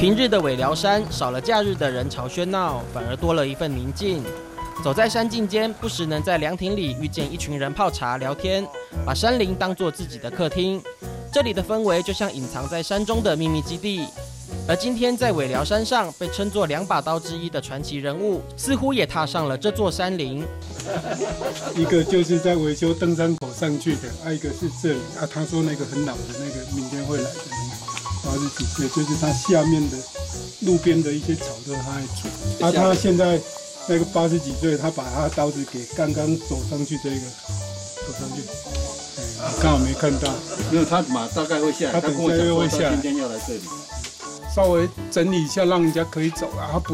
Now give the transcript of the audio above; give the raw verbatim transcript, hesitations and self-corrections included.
平日的尾寮山少了假日的人潮喧闹，反而多了一份宁静。走在山径间，不时能在凉亭里遇见一群人泡茶聊天，把山林当作自己的客厅。这里的氛围就像隐藏在山中的秘密基地。而今天在尾寮山上被称作两把刀之一的传奇人物，似乎也踏上了这座山林。 一个就是在维修登山口上去的，啊，一个是这里啊。他说那个很老的那个明天会来的那个八十几岁，就是他下面的路边的一些草都他在除。啊，他现在那个八十几岁，他把他刀子给刚刚走上去这个走上去，哎，刚好没看到。 没有，他马大概会下来， 他等一下又会下来。 今天要来这里。 稍微整理一下，让人家可以走了。他不